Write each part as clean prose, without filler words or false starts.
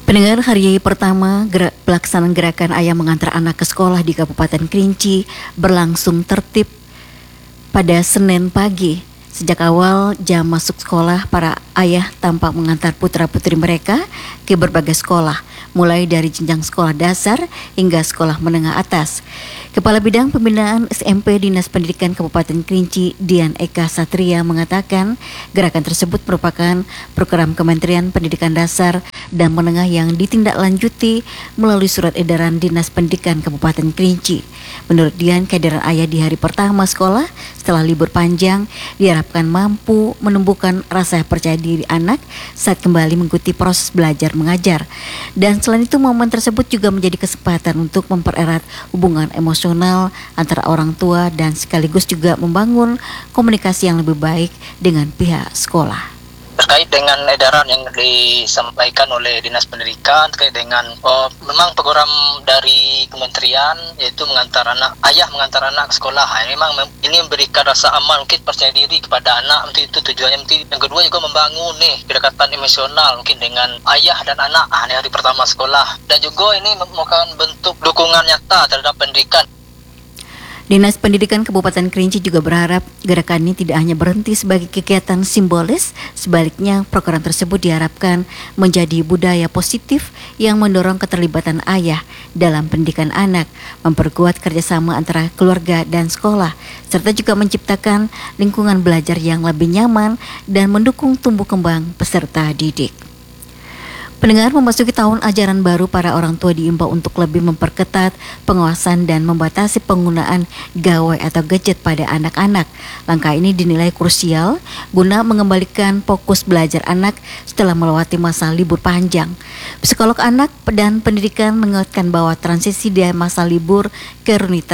Pendengar, hari pertama pelaksanaan gerakan ayah mengantar anak ke sekolah di Kabupaten Kerinci berlangsung tertib pada Senin pagi. Sejak awal jam masuk sekolah, para ayah tampak mengantar putra-putri mereka ke berbagai sekolah, mulai dari jenjang sekolah dasar hingga sekolah menengah atas. Kepala Bidang Pembinaan SMP Dinas Pendidikan Kabupaten Kerinci, Dian Eka Satria, mengatakan gerakan tersebut merupakan program Kementerian Pendidikan Dasar dan Menengah yang ditindaklanjuti melalui surat edaran Dinas Pendidikan Kabupaten Kerinci. Menurut Dian, kehadiran ayah di hari pertama sekolah setelah libur panjang diharapkan mampu menumbuhkan rasa percaya diri anak saat kembali mengikuti proses belajar mengajar. Dan selain itu, momen tersebut juga menjadi kesempatan untuk mempererat hubungan emosional antara orang tua dan sekaligus juga membangun komunikasi yang lebih baik dengan pihak sekolah. Terkait dengan edaran yang disampaikan oleh Dinas Pendidikan terkait dengan memang program dari kementerian yaitu ayah mengantar anak ke sekolah. Memang ini memberikan rasa aman, mungkin percaya diri kepada anak, mungkin itu tujuannya. Mungkin yang kedua juga membangun kedekatan emosional mungkin dengan ayah dan anak di hari pertama sekolah, dan juga ini merupakan bentuk dukungan nyata terhadap pendidikan. Dinas Pendidikan Kabupaten Kerinci juga berharap gerakan ini tidak hanya berhenti sebagai kegiatan simbolis, sebaliknya program tersebut diharapkan menjadi budaya positif yang mendorong keterlibatan ayah dalam pendidikan anak, memperkuat kerjasama antara keluarga dan sekolah, serta juga menciptakan lingkungan belajar yang lebih nyaman dan mendukung tumbuh kembang peserta didik. Pendengar, memasuki tahun ajaran baru, para orang tua diimbau untuk lebih memperketat pengawasan dan membatasi penggunaan gawai atau gadget pada anak-anak. Langkah ini dinilai krusial guna mengembalikan fokus belajar anak setelah melewati masa libur panjang. Psikolog anak dan pendidikan mengingatkan bahwa transisi dari masa libur ke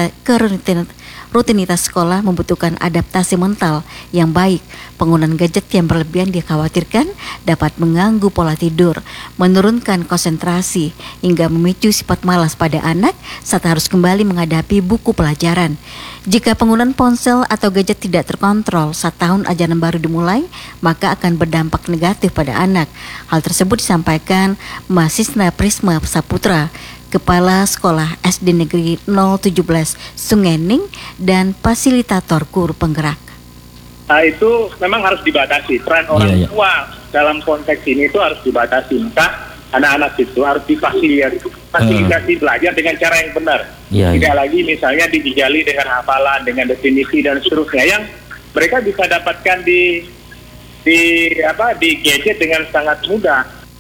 rutinitas sekolah membutuhkan adaptasi mental yang baik. Penggunaan gadget yang berlebihan dikhawatirkan dapat mengganggu pola tidur, menurunkan konsentrasi, hingga memicu sifat malas pada anak saat harus kembali menghadapi buku pelajaran. Jika penggunaan ponsel atau gadget tidak terkontrol saat tahun ajaran baru dimulai, maka akan berdampak negatif pada anak. Hal tersebut disampaikan mahasiswa Prisma Saputra, Kepala Sekolah SD Negeri 017 Sungening dan fasilitator guru penggerak. Itu memang harus dibatasi. Peran orang tua dalam konteks ini itu harus dibatasi. Maka anak-anak itu harus difasilitasi belajar dengan cara yang benar. Tidak lagi misalnya dijajali dengan hafalan, dengan definisi dan seterusnya yang mereka bisa dapatkan di gadget dengan sangat mudah.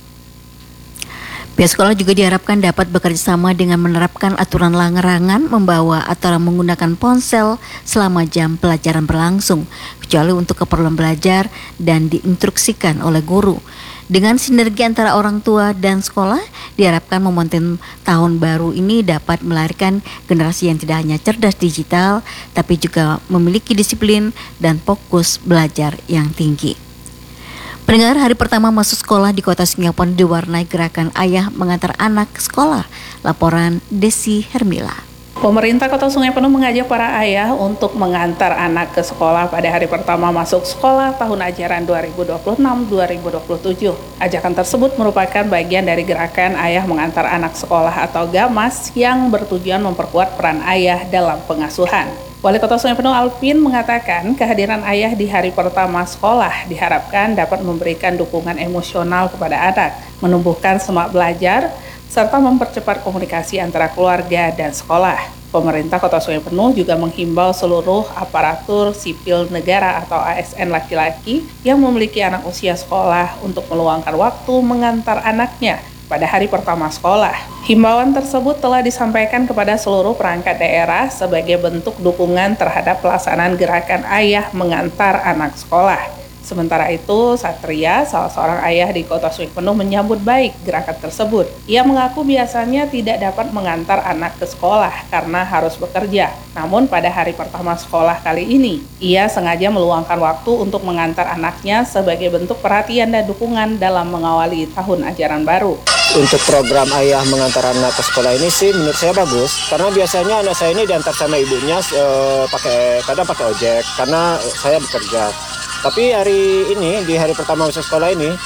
Pihak sekolah juga diharapkan dapat bekerja sama dengan menerapkan aturan larangan membawa atau menggunakan ponsel selama jam pelajaran berlangsung, kecuali untuk keperluan belajar dan diinstruksikan oleh guru. Dengan sinergi antara orang tua dan sekolah, diharapkan momentum tahun baru ini dapat melahirkan generasi yang tidak hanya cerdas digital, tapi juga memiliki disiplin dan fokus belajar yang tinggi. Pendengar, hari pertama masuk sekolah di Kota Singapura diwarnai gerakan ayah mengantar anak ke sekolah. Laporan Desi Hermila. Pemerintah Kota Sungai Penuh mengajak para ayah untuk mengantar anak ke sekolah pada hari pertama masuk sekolah tahun ajaran 2026-2027. Ajakan tersebut merupakan bagian dari gerakan ayah mengantar anak sekolah atau GAMAS yang bertujuan memperkuat peran ayah dalam pengasuhan. Wali Kota Sungai Penuh Alvin mengatakan kehadiran ayah di hari pertama sekolah diharapkan dapat memberikan dukungan emosional kepada anak, menumbuhkan semangat belajar, serta mempercepat komunikasi antara keluarga dan sekolah. Pemerintah Kota Sungai Penuh juga menghimbau seluruh aparatur sipil negara atau ASN laki-laki yang memiliki anak usia sekolah untuk meluangkan waktu mengantar anaknya pada hari pertama sekolah. Himbauan tersebut telah disampaikan kepada seluruh perangkat daerah sebagai bentuk dukungan terhadap pelaksanaan gerakan ayah mengantar anak sekolah. Sementara itu, Satria, salah seorang ayah di Kota Sungai Penuh, menyambut baik gerakan tersebut. Ia mengaku biasanya tidak dapat mengantar anak ke sekolah karena harus bekerja. Namun pada hari pertama sekolah kali ini, ia sengaja meluangkan waktu untuk mengantar anaknya sebagai bentuk perhatian dan dukungan dalam mengawali tahun ajaran baru. Untuk program ayah mengantar anak ke sekolah ini sih menurut saya bagus, karena biasanya anak saya ini diantar sama ibunya kadang pakai ojek karena saya bekerja. Tapi hari ini di hari pertama masuk sekolah ini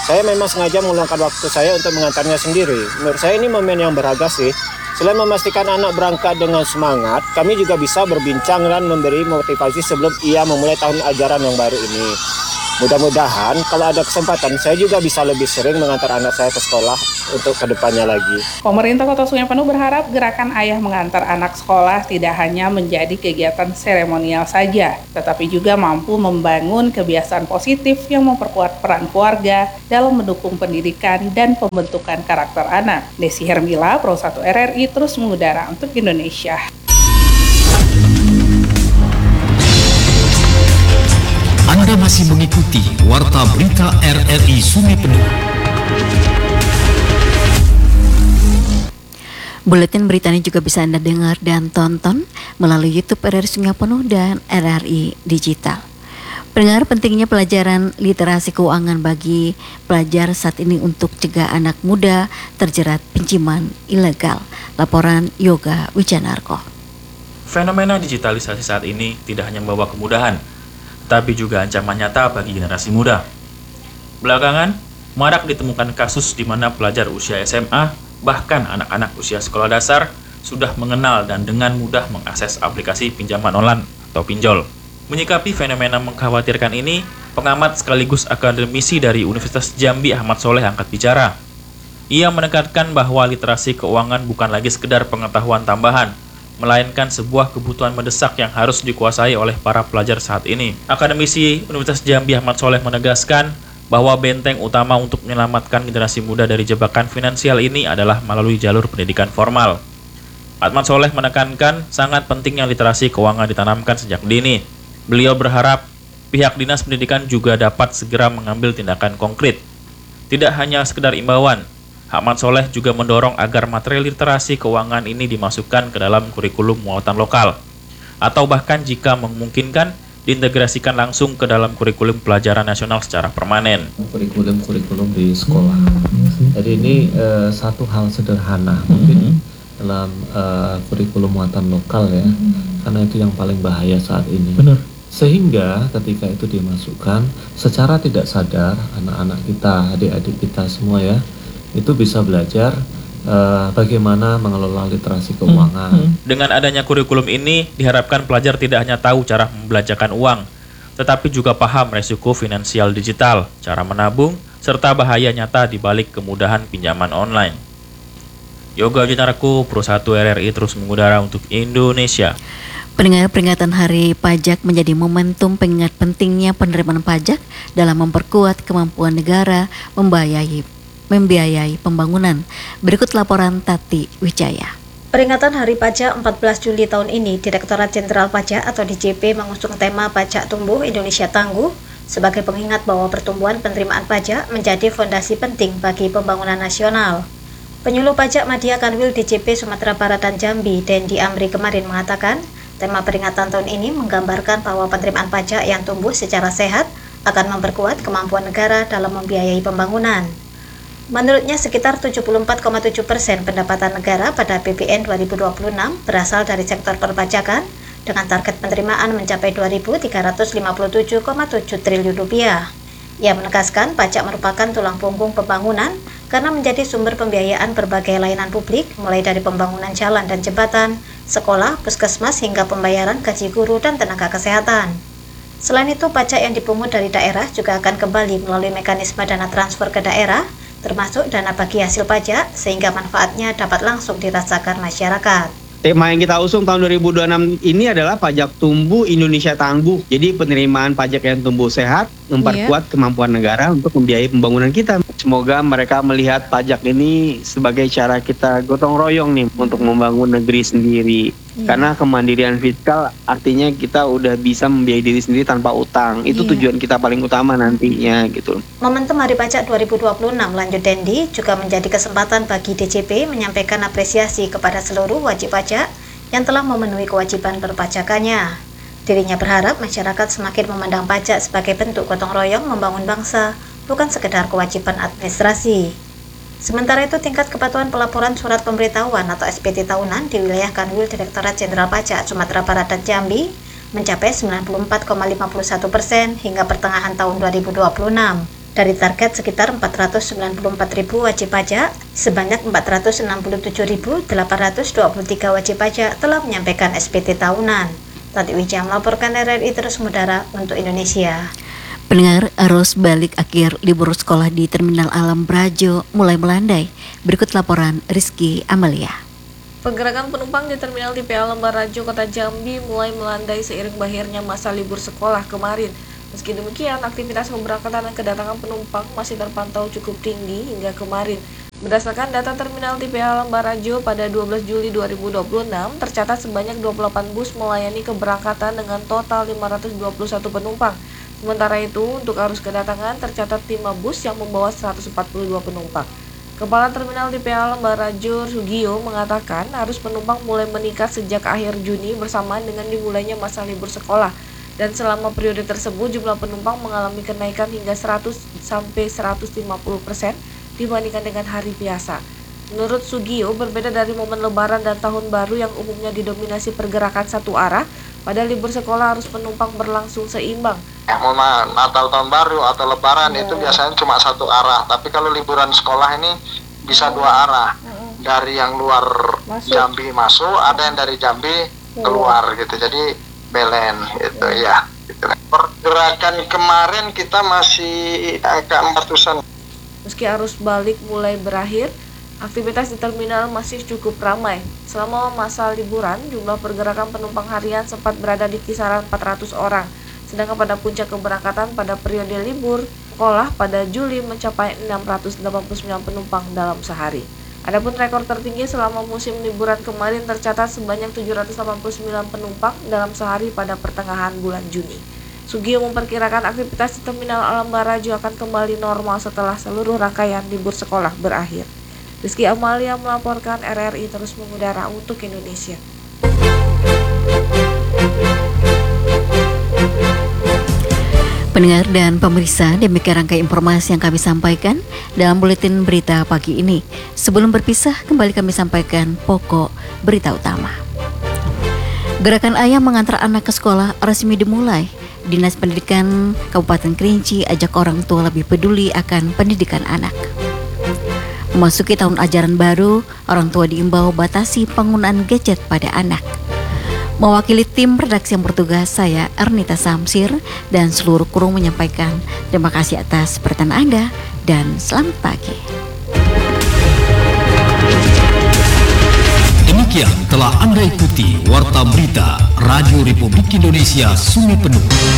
Saya memang sengaja meluangkan waktu saya untuk mengantarnya sendiri. Menurut saya ini momen yang berharga sih. Selain memastikan anak berangkat dengan semangat, kami juga bisa berbincang dan memberi motivasi sebelum ia memulai tahun ajaran yang baru ini. Mudah-mudahan kalau ada kesempatan saya juga bisa lebih sering mengantar anak saya ke sekolah untuk kedepannya lagi. Pemerintah Kota Sungai Penuh berharap gerakan ayah mengantar anak sekolah tidak hanya menjadi kegiatan seremonial saja, tetapi juga mampu membangun kebiasaan positif yang memperkuat peran keluarga dalam mendukung pendidikan dan pembentukan karakter anak. Desi Hermila, Pro 1 RRI terus mengudara untuk Indonesia. Anda masih mengikuti Warta Berita RRI Sungai Penuh. Buletin berita ini juga bisa Anda dengar dan tonton melalui YouTube RRI Sungai Penuh dan RRI Digital. Pendengar, pentingnya pelajaran literasi keuangan bagi pelajar saat ini untuk cegah anak muda terjerat pinjaman ilegal. Laporan Yoga Wijanarko. Fenomena digitalisasi saat ini tidak hanya membawa kemudahan, tapi juga ancaman nyata bagi generasi muda. Belakangan, marak ditemukan kasus di mana pelajar usia SMA, bahkan anak-anak usia sekolah dasar, sudah mengenal dan dengan mudah mengakses aplikasi pinjaman online atau pinjol. Menyikapi fenomena mengkhawatirkan ini, pengamat sekaligus akademisi dari Universitas Jambi Ahmad Soleh angkat bicara. Ia menekankan bahwa literasi keuangan bukan lagi sekedar pengetahuan tambahan, melainkan sebuah kebutuhan mendesak yang harus dikuasai oleh para pelajar saat ini. Akademisi Universitas Jambi Ahmad Soleh menegaskan bahwa benteng utama untuk menyelamatkan generasi muda dari jebakan finansial ini adalah melalui jalur pendidikan formal. Ahmad Soleh menekankan sangat pentingnya literasi keuangan ditanamkan sejak dini. Beliau berharap pihak Dinas Pendidikan juga dapat segera mengambil tindakan konkret. Tidak hanya sekedar imbauan, Ahmad Soleh juga mendorong agar materi literasi keuangan ini dimasukkan ke dalam kurikulum muatan lokal, atau bahkan jika memungkinkan diintegrasikan langsung ke dalam kurikulum pelajaran nasional secara permanen. Kurikulum di sekolah. Jadi ini satu hal sederhana mungkin dalam kurikulum muatan lokal ya, karena itu yang paling bahaya saat ini. Benar. Sehingga ketika itu dimasukkan, secara tidak sadar anak-anak kita, adik-adik kita semua ya, itu bisa belajar bagaimana mengelola literasi keuangan. Dengan adanya kurikulum ini, diharapkan pelajar tidak hanya tahu cara membelanjakan uang, tetapi juga paham resiko finansial digital, cara menabung, serta bahaya nyata di balik kemudahan pinjaman online. Yoga Wijanarko, Pro 1 RRI terus mengudara untuk Indonesia. Pendengar, peringatan Hari Pajak menjadi momentum pengingat pentingnya penerimaan pajak dalam memperkuat kemampuan negara membiayai pembangunan. Berikut laporan Tati Wijaya. Peringatan Hari Pajak 14 Juli tahun ini, Direktorat Jenderal Pajak atau DJP mengusung tema Pajak Tumbuh Indonesia Tangguh sebagai pengingat bahwa pertumbuhan penerimaan pajak menjadi fondasi penting bagi pembangunan nasional. Penyuluh Pajak Madya Kanwil DJP Sumatera Barat dan Jambi, Dendi Amri kemarin mengatakan, tema peringatan tahun ini menggambarkan bahwa penerimaan pajak yang tumbuh secara sehat akan memperkuat kemampuan negara dalam membiayai pembangunan. Menurutnya, sekitar 74,7% pendapatan negara pada APBN 2026 berasal dari sektor perpajakan dengan target penerimaan mencapai 2.357,7 triliun rupiah. Ia menegaskan pajak merupakan tulang punggung pembangunan karena menjadi sumber pembiayaan berbagai layanan publik mulai dari pembangunan jalan dan jembatan, sekolah, puskesmas hingga pembayaran gaji guru dan tenaga kesehatan. Selain itu, pajak yang dipungut dari daerah juga akan kembali melalui mekanisme dana transfer ke daerah, termasuk dana bagi hasil pajak, sehingga manfaatnya dapat langsung dirasakan masyarakat. Tema yang kita usung tahun 2026 ini adalah Pajak Tumbuh Indonesia Tangguh. Jadi penerimaan pajak yang tumbuh sehat memperkuat kemampuan negara untuk membiayai pembangunan kita. Semoga mereka melihat pajak ini sebagai cara kita gotong royong nih untuk membangun negeri sendiri. Karena kemandirian fiskal artinya kita udah bisa membiayai diri sendiri tanpa utang. Itu tujuan kita paling utama nantinya gitu. Momentum Hari Pajak 2026, lanjut Dendi, juga menjadi kesempatan bagi DJP menyampaikan apresiasi kepada seluruh wajib pajak yang telah memenuhi kewajiban perpajakannya. Dirinya berharap masyarakat semakin memandang pajak sebagai bentuk gotong royong membangun bangsa, bukan sekedar kewajiban administrasi. Sementara itu, tingkat kepatuhan pelaporan surat pemberitahuan atau SPT tahunan di wilayah Kanwil Direktorat Jenderal Pajak Sumatera Barat dan Jambi mencapai 94,51% hingga pertengahan tahun 2026. Dari target sekitar 494.000 wajib pajak, sebanyak 467.823 wajib pajak telah menyampaikan SPT tahunan. Tati Wijaya melaporkan RRI Terus Mudara untuk Indonesia. Pendengar, arus balik akhir libur sekolah di Terminal Alam Barajo mulai melandai. Berikut laporan Rizky Amalia. Pergerakan penumpang di Terminal TPA Alam Barajo, Kota Jambi mulai melandai seiring berakhirnya masa libur sekolah kemarin. Meski demikian, aktivitas keberangkatan dan kedatangan penumpang masih terpantau cukup tinggi hingga kemarin. Berdasarkan data Terminal TPA Alam Barajo pada 12 Juli 2026, tercatat sebanyak 28 bus melayani keberangkatan dengan total 521 penumpang. Sementara itu, untuk arus kedatangan tercatat 5 bus yang membawa 142 penumpang. Kepala Terminal TPA Alam Barajo, Sugio, mengatakan arus penumpang mulai meningkat sejak akhir Juni bersamaan dengan dimulainya masa libur sekolah. Dan selama periode tersebut jumlah penumpang mengalami kenaikan hingga 100-150% dibandingkan dengan hari biasa. Menurut Sugio, berbeda dari momen lebaran dan tahun baru yang umumnya didominasi pergerakan satu arah, pada libur sekolah arus penumpang berlangsung seimbang. Natal tahun baru atau lebaran itu biasanya cuma satu arah, tapi kalau liburan sekolah ini bisa dua arah. Dari yang luar Jambi masuk, ada yang dari Jambi keluar gitu. Jadi belen gitu ya. Gitu. Pergerakan kemarin kita masih agak 400-an. Meski arus balik mulai berakhir, aktivitas di terminal masih cukup ramai. Selama masa liburan, jumlah pergerakan penumpang harian sempat berada di kisaran 400 orang. Sedangkan pada puncak keberangkatan pada periode libur sekolah pada Juli mencapai 689 penumpang dalam sehari. Adapun rekor tertinggi selama musim liburan kemarin tercatat sebanyak 789 penumpang dalam sehari pada pertengahan bulan Juni. Sugio memperkirakan aktivitas di Terminal Alam Barajo akan kembali normal setelah seluruh rangkaian libur sekolah berakhir. Rizky Amalia melaporkan RRI Terus Mengudara untuk Indonesia. Pendengar dan pemirsa, demikian rangkaian informasi yang kami sampaikan dalam buletin berita pagi ini. Sebelum berpisah, kembali kami sampaikan pokok berita utama. Gerakan ayah mengantar anak ke sekolah resmi dimulai. Dinas Pendidikan Kabupaten Kerinci ajak orang tua lebih peduli akan pendidikan anak. Memasuki tahun ajaran baru, orang tua diimbau batasi penggunaan gadget pada anak. Mewakili tim redaksi yang bertugas, saya Ernita Samsir dan seluruh kru menyampaikan terima kasih atas perhatian Anda dan selamat pagi. Demikian telah Anda ikuti Warta Berita Radio Republik Indonesia Sungai Penuh.